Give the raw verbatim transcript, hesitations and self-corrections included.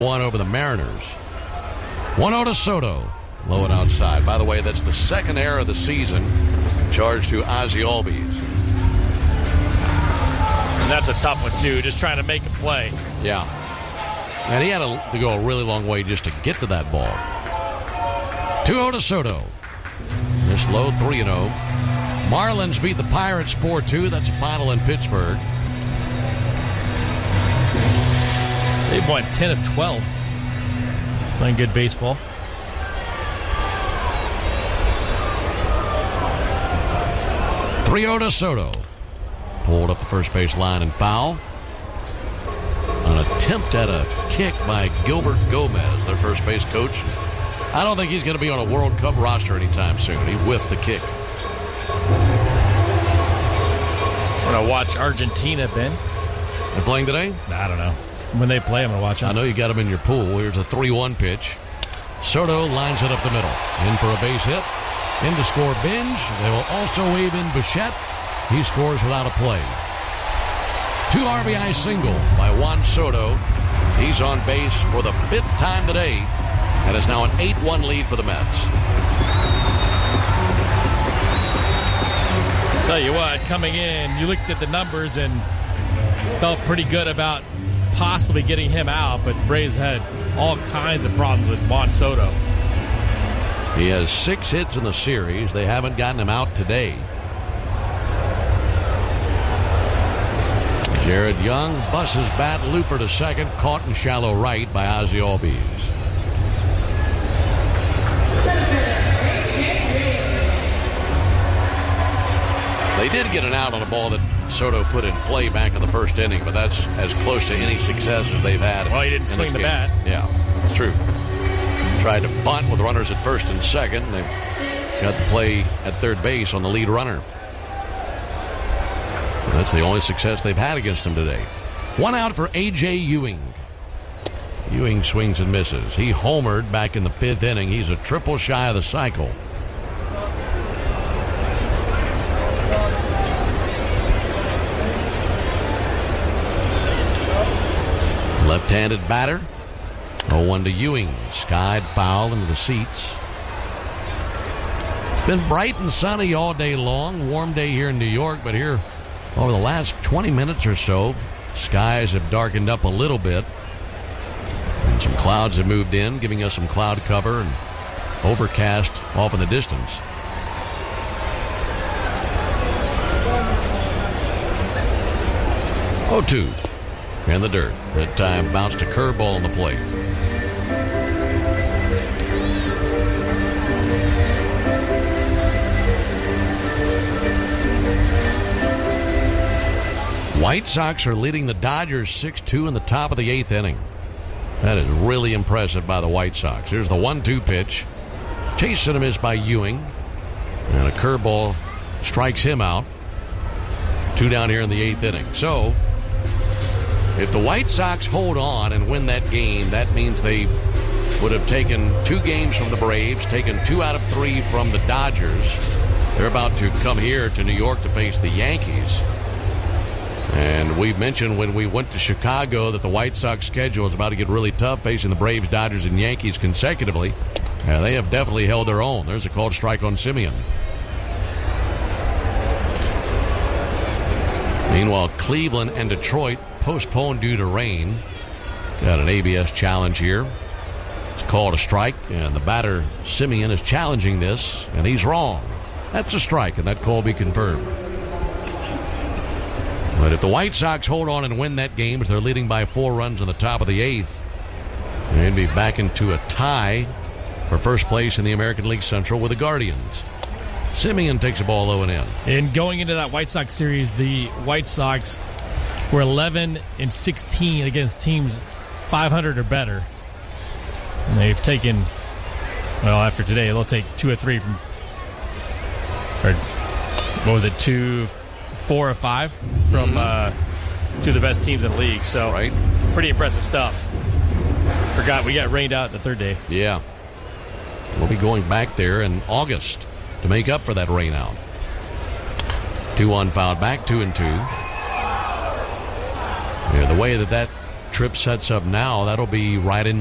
one over the Mariners. one oh to Soto. Low and outside. By the way, that's the second error of the season charged to Ozzie Albies. And that's a tough one, too, just trying to make a play. Yeah. And he had a, to go a really long way just to get to that ball. two oh to Soto. This low, three oh. Marlins beat the Pirates four two. That's a final in Pittsburgh. They've won ten of twelve. Playing good baseball. three oh to Soto. Pulled up the first base line and foul. An attempt at a kick by Gilbert Gomez, their first base coach. I don't think he's going to be on a World Cup roster anytime soon. He whiffed the kick. I'm going to watch Argentina, Ben. They're playing today? I don't know. When they play, I'm going to watch them. I know you got them in your pool. Here's a three one pitch. Soto lines it up the middle. In for a base hit. In to score Binge. They will also wave in Bichette. He scores without a play. Two R B I single by Juan Soto. He's on base for the fifth time today. And it's now an eight one lead for the Mets. Tell you what, coming in, you looked at the numbers and felt pretty good about possibly getting him out, but the Braves had all kinds of problems with Juan Soto. He has six hits in the series. They haven't gotten him out today. Jared Young busts bat looper to second, caught in shallow right by Ozzie Albies. They did get an out on a ball that Soto put in play back in the first inning, but that's as close to any success as they've had. Well, he didn't swing the game. bat. Yeah, it's true. Tried to bunt with runners at first and second. They got the play at third base on the lead runner. And that's the only success they've had against him today. One out for A J Ewing. Ewing swings and misses. He homered back in the fifth inning. He's a triple shy of the cycle. Left-handed batter. oh one to Ewing. Skied foul into the seats. It's been bright and sunny all day long. Warm day here in New York, but here over the last twenty minutes or so, skies have darkened up a little bit. And some clouds have moved in, giving us some cloud cover and overcast off in the distance. oh two. In the dirt. That time bounced a curveball on the plate. White Sox are leading the Dodgers six two in the top of the eighth inning. That is really impressive by the White Sox. Here's the one two pitch. Chasing him is by Ewing. And a curveball strikes him out. Two down here in the eighth inning. So, if the White Sox hold on and win that game, that means they would have taken two games from the Braves, taken two out of three from the Dodgers. They're about to come here to New York to face the Yankees. And we mentioned when we went to Chicago that the White Sox schedule is about to get really tough, facing the Braves, Dodgers, and Yankees consecutively. And they have definitely held their own. There's a called strike on Semien. Meanwhile, Cleveland and Detroit postponed due to rain. Got an A B S challenge here. It's called a strike, and the batter, Semien, is challenging this, and he's wrong. That's a strike, and that call will be confirmed. But if the White Sox hold on and win that game, as they're leading by four runs in the top of the eighth, they'd be back into a tie for first place in the American League Central with the Guardians. Semien takes a ball low and in. And going into that White Sox series, the White Sox were eleven and sixteen against teams five hundred or better. And they've taken, well, after today, they'll take two or three from, or what was it, two, four or five from mm-hmm. uh, two of the best teams in the league. So, right. Pretty impressive stuff. Forgot we got rained out the third day. Yeah. We'll be going back there in August to make up for that rain out. two one fouled back, two and two. Yeah, the way that that trip sets up now, that'll be right in